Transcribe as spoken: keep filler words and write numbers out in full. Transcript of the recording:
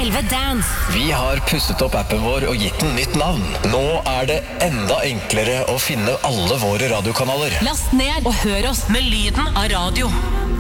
elleve Dance. Vi har pusset opp appen vår og gitt den nytt navn. Nå er det enda enklere å finne alle våre radiokanaler. Last ned og hør oss med lyden av radio.